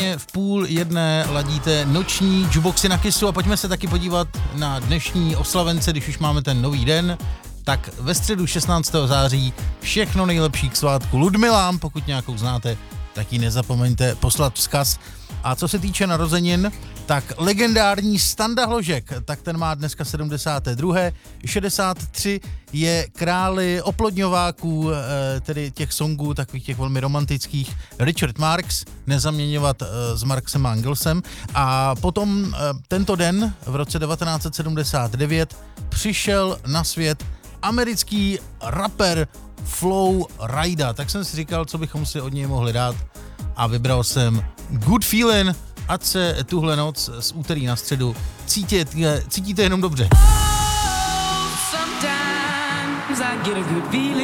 přesně v 12:30 ladíte noční Juboxy na Kissu a pojďme se taky podívat na dnešní oslavence, když už máme ten nový den. Tak ve středu 16. září všechno nejlepší k svátku Ludmilám, pokud nějakou znáte, tak ji nezapomeňte poslat vzkaz. A co se týče narozenin, tak legendární Standa Hložek, tak ten má dneska 72. 63 je králi oplodňováků, tedy těch songů, takových těch velmi romantických, Richard Marx, nezaměňovat s Marxem a Engelsem. A potom tento den v roce 1979 přišel na svět americký rapper Flow Rida. Tak jsem si říkal, co bychom si od něj mohli dát a vybral jsem Good Feelin', ať se tuhle noc z úterý na středu cítíte jenom dobře.